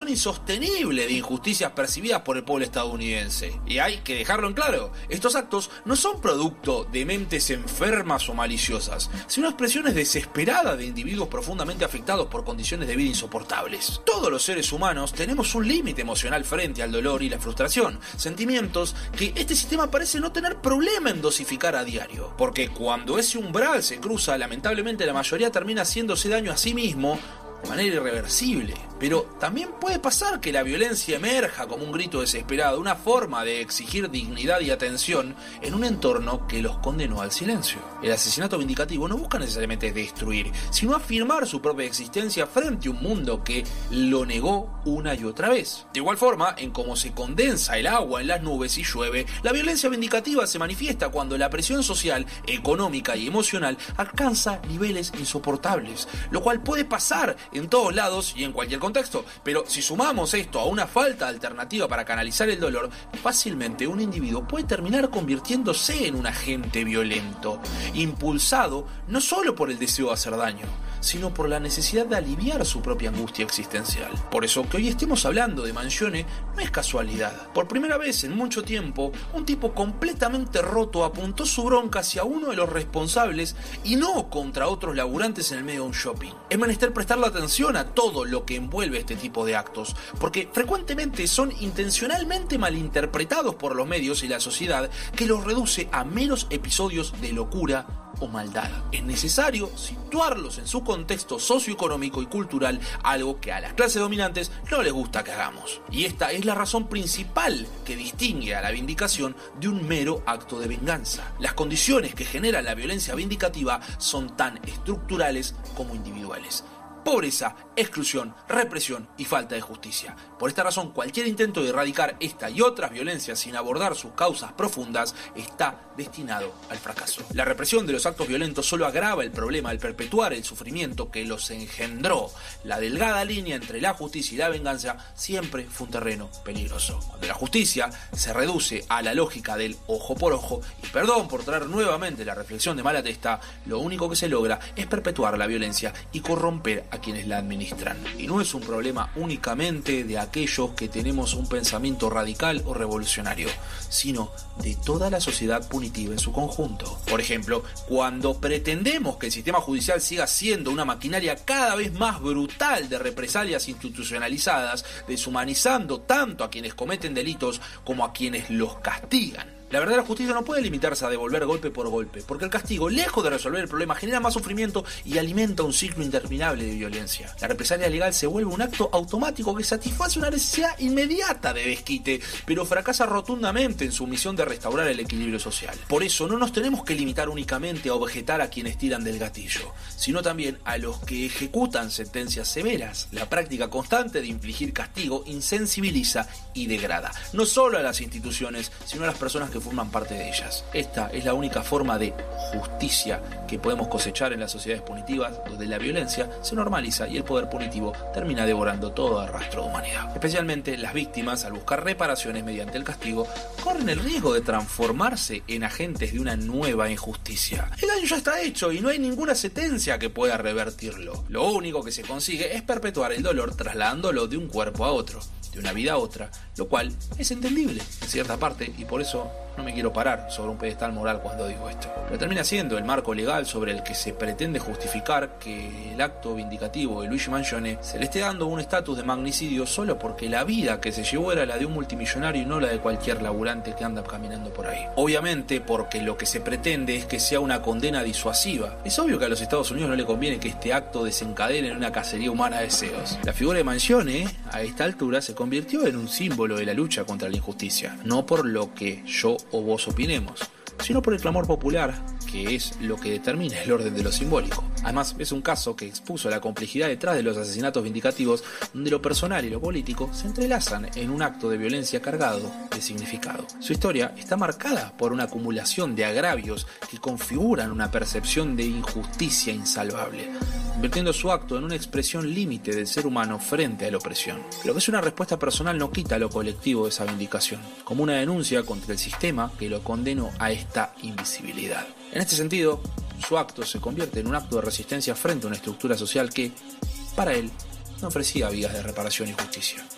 dimensión insostenible de injusticias percibidas por el pueblo estadounidense. Y hay que dejarlo en claro, estos actos no son producto de mentes enfermas o maliciosas, sino expresiones desesperadas de individuos profundamente afectados por condiciones de vida insoportables. Todos los seres humanos tenemos un límite emocional frente al dolor y la frustración, sentimientos que este sistema parece no tener problema en dosificar a diario, porque cuando ese umbral se cruza, lamentablemente la mayoría termina haciéndose daño a sí mismo de manera irreversible. Pero también puede pasar que la violencia emerja como un grito desesperado, una forma de exigir dignidad y atención en un entorno que los condenó al silencio. El asesinato vindicativo no busca necesariamente destruir, sino afirmar su propia existencia frente a un mundo que lo negó una y otra vez. De igual forma, en cómo se condensa el agua en las nubes y llueve, la violencia vindicativa se manifiesta cuando la presión social, económica y emocional alcanza niveles insoportables, lo cual puede pasar en todos lados y en cualquier contexto, pero si sumamos esto a una falta de alternativa para canalizar el dolor, fácilmente un individuo puede terminar convirtiéndose en un agente violento, impulsado no solo por el deseo de hacer daño, sino por la necesidad de aliviar su propia angustia existencial. Por eso que hoy estemos hablando de Mangione no es casualidad. Por primera vez en mucho tiempo, un tipo completamente roto apuntó su bronca hacia uno de los responsables y no contra otros laburantes en el medio de un shopping. Es menester prestarle atención a todo lo que envuelve este tipo de actos, porque frecuentemente son intencionalmente malinterpretados por los medios y la sociedad, que los reduce a meros episodios de locura o maldad. Es necesario situarlos en su contexto socioeconómico y cultural, algo que a las clases dominantes no les gusta que hagamos. Y esta es la razón principal que distingue a la vindicación de un mero acto de venganza. Las condiciones que generan la violencia vindicativa son tan estructurales como individuales: pobreza, exclusión, represión y falta de justicia. Por esta razón, cualquier intento de erradicar esta y otras violencias sin abordar sus causas profundas está destinado al fracaso. La represión de los actos violentos solo agrava el problema al perpetuar el sufrimiento que los engendró. La delgada línea entre la justicia y la venganza siempre fue un terreno peligroso. Cuando la justicia se reduce a la lógica del ojo por ojo, y perdón por traer nuevamente la reflexión de Malatesta, lo único que se logra es perpetuar la violencia y corromper a quienes la administran. Y no es un problema únicamente de aquellos que tenemos un pensamiento radical o revolucionario, sino de toda la sociedad punitiva en su conjunto. Por ejemplo, cuando pretendemos que el sistema judicial siga siendo una maquinaria cada vez más brutal de represalias institucionalizadas, deshumanizando tanto a quienes cometen delitos como a quienes los castigan. La verdadera justicia no puede limitarse a devolver golpe por golpe, porque el castigo, lejos de resolver el problema, genera más sufrimiento y alimenta un ciclo interminable de violencia. La represalia legal se vuelve un acto automático que satisface una necesidad inmediata de desquite, pero fracasa rotundamente en su misión de restaurar el equilibrio social. Por eso no nos tenemos que limitar únicamente a objetar a quienes tiran del gatillo, sino también a los que ejecutan sentencias severas. La práctica constante de infligir castigo insensibiliza y degrada, no solo a las instituciones, sino a las personas que forman parte de ellas. Esta es la única forma de justicia que podemos cosechar en las sociedades punitivas, donde la violencia se normaliza y el poder punitivo termina devorando todo rastro de humanidad. Especialmente las víctimas, al buscar reparaciones mediante el castigo, corren el riesgo de transformarse en agentes de una nueva injusticia. El daño ya está hecho y no hay ninguna sentencia que pueda revertirlo. Lo único que se consigue es perpetuar el dolor trasladándolo de un cuerpo a otro, de una vida a otra, lo cual es entendible en cierta parte, y por eso no me quiero parar sobre un pedestal moral cuando digo esto. Pero termina siendo el marco legal sobre el que se pretende justificar que el acto vindicativo de Luigi Mangione se le esté dando un estatus de magnicidio solo porque la vida que se llevó era la de un multimillonario y no la de cualquier laburante que anda caminando por ahí. Obviamente porque lo que se pretende es que sea una condena disuasiva. Es obvio que a los Estados Unidos no le conviene que este acto desencadene en una cacería humana de deseos. La figura de Mangione, a esta altura, se convirtió en un símbolo de la lucha contra la injusticia, no por lo que yo o vos opinemos, sino por el clamor popular, que es lo que determina el orden de lo simbólico. Además, es un caso que expuso la complejidad detrás de los asesinatos vindicativos, donde lo personal y lo político se entrelazan en un acto de violencia cargado de significado. Su historia está marcada por una acumulación de agravios que configuran una percepción de injusticia insalvable, convirtiendo su acto en una expresión límite del ser humano frente a la opresión. Lo que es una respuesta personal no quita lo colectivo de esa vindicación, como una denuncia contra el sistema que lo condenó a esta invisibilidad. En este sentido, su acto se convierte en un acto de resistencia frente a una estructura social que, para él, no ofrecía vías de reparación y justicia.